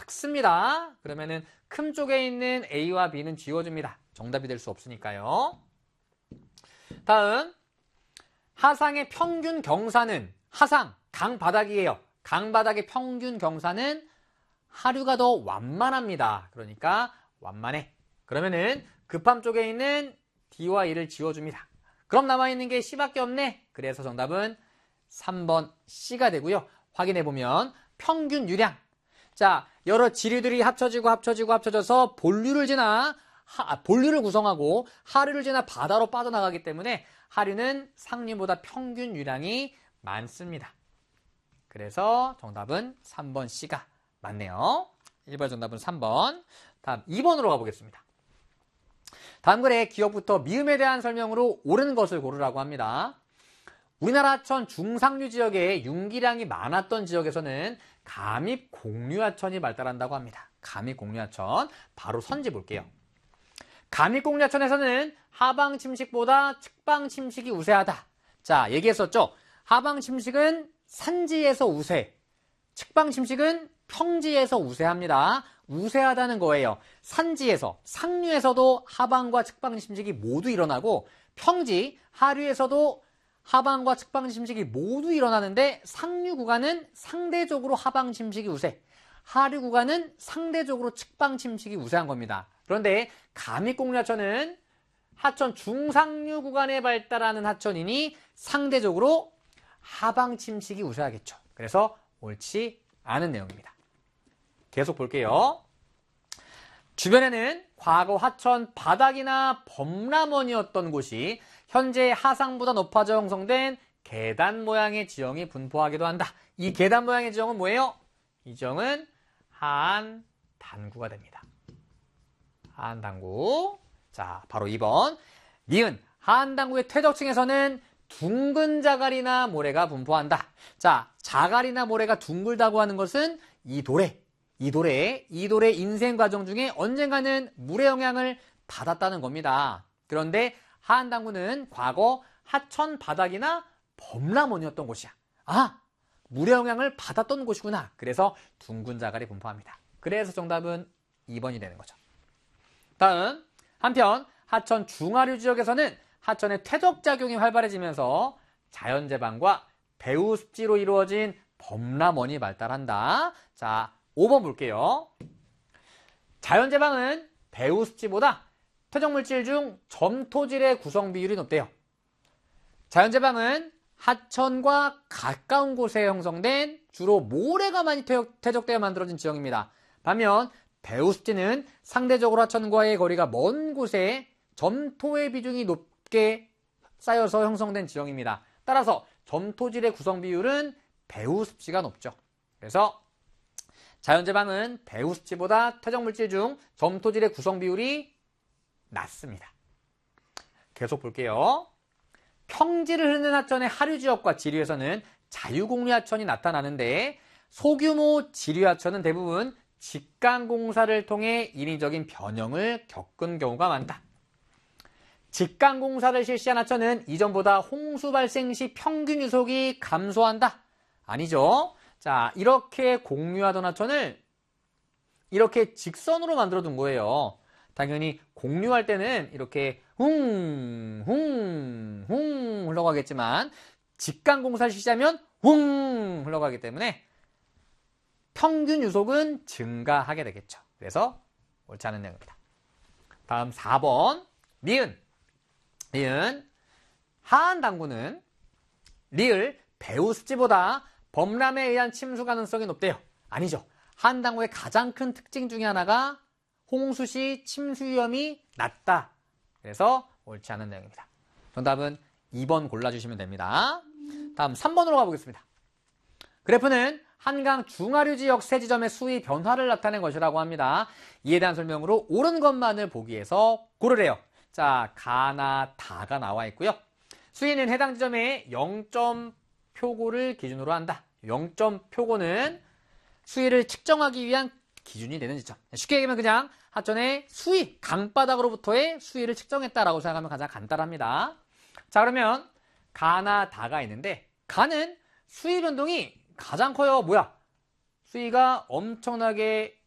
작습니다. 그러면은 큰 쪽에 있는 A와 B는 지워줍니다. 정답이 될 수 없으니까요. 다음, 하상의 평균 경사는, 하상, 강바닥이에요. 강바닥의 평균 경사는 하류가 더 완만합니다. 그러니까 완만해. 그러면은 급함 쪽에 있는 D와 E를 지워줍니다. 그럼 남아있는 게 C밖에 없네. 그래서 정답은 3번 C가 되고요. 확인해보면 평균 유량. 자, 여러 지류들이 합쳐져서 본류를 구성하고 하류를 지나 바다로 빠져나가기 때문에 하류는 상류보다 평균 유량이 많습니다. 그래서 정답은 3번 C가 맞네요. 1번 정답은 3번. 다음 2번으로 가보겠습니다. 다음 글에 기억부터 미음에 대한 설명으로 옳은 것을 고르라고 합니다. 우리나라 하천 중상류 지역에 윤기량이 많았던 지역에서는 감입 공류하천이 발달한다고 합니다. 감입 공류하천 바로 선지 볼게요. 감입 공류하천에서는 하방 침식보다 측방 침식이 우세하다. 자, 얘기했었죠. 하방 침식은 산지에서 우세, 측방 침식은 평지에서 우세합니다. 우세하다는 거예요. 산지에서, 상류에서도 하방과 측방 침식이 모두 일어나고 평지, 하류에서도 하방과 측방 침식이 모두 일어나는데 상류 구간은 상대적으로 하방 침식이 우세, 하류 구간은 상대적으로 측방 침식이 우세한 겁니다. 그런데 감입공류하천은 하천 중상류 구간에 발달하는 하천이니 상대적으로 하방 침식이 우세하겠죠. 그래서 옳지 않은 내용입니다. 계속 볼게요. 주변에는 과거 하천 바닥이나 범람원이었던 곳이 현재 하상보다 높아져 형성된 계단 모양의 지형이 분포하기도 한다. 이 계단 모양의 지형은 뭐예요? 이 지형은 하안 단구가 됩니다. 하안 단구. 자, 바로 2번. 니은 하안 단구의 퇴적층에서는 둥근 자갈이나 모래가 분포한다. 자, 자갈이나 모래가 둥글다고 하는 것은 이 돌의 인생 과정 중에 언젠가는 물의 영향을 받았다는 겁니다. 그런데 하안 단구는 과거 하천 바닥이나 범람원이었던 곳이야. 아, 물의 영향을 받았던 곳이구나. 그래서 둥근 자갈이 분포합니다. 그래서 정답은 2번이 되는 거죠. 다음, 한편 하천 중하류 지역에서는 하천의 퇴적작용이 활발해지면서 자연재방과 배후습지로 이루어진 범람원이 발달한다. 자, 5번 볼게요. 자연재방은 배후습지보다 퇴적물질 중 점토질의 구성 비율이 높대요. 자연재방은 하천과 가까운 곳에 형성된 주로 모래가 많이 퇴적되어 만들어진 지형입니다. 반면 배후습지는 상대적으로 하천과의 거리가 먼 곳에 점토의 비중이 높게 쌓여서 형성된 지형입니다. 따라서 점토질의 구성 비율은 배후습지가 높죠. 그래서 자연재방은 배후습지보다 퇴적물질 중 점토질의 구성 비율이 낮습니다. 계속 볼게요. 평지를 흐르는 하천의 하류지역과 지류에서는 자유공류하천이 나타나는데 소규모 지류하천은 대부분 직강공사를 통해 인위적인 변형을 겪은 경우가 많다. 직강공사를 실시한 하천은 이전보다 홍수 발생 시 평균 유속이 감소한다. 아니죠. 자, 이렇게 공류하던 하천을 이렇게 직선으로 만들어 둔 거예요. 당연히 공류할 때는 이렇게 훙 흘러가겠지만 직강공사를 실시하면 훙 흘러가기 때문에 평균 유속은 증가하게 되겠죠. 그래서 옳지 않은 내용입니다. 다음 4번 니은 하안 단구는 리을 배후습지보다 범람에 의한 침수 가능성이 높대요. 아니죠. 하안 단구의 가장 큰 특징 중에 하나가 홍수 시 침수 위험이 낮다. 그래서 옳지 않은 내용입니다. 정답은 2번 골라주시면 됩니다. 다음 3번으로 가보겠습니다. 그래프는 한강 중하류 지역 세 지점의 수위 변화를 나타낸 것이라고 합니다. 이에 대한 설명으로 옳은 것만을 보기 위해서 고르래요. 자, 가나 다가 나와 있고요. 수위는 해당 지점의 0점 표고를 기준으로 한다. 0점 표고는 수위를 측정하기 위한 기준이 되는 지점. 쉽게 얘기하면 그냥 하천의 수위, 강바닥으로부터의 수위를 측정했다라고 생각하면 가장 간단합니다. 자, 그러면 가나 다가 있는데 가는 수위 변동이 가장 커요. 뭐야? 수위가 엄청나게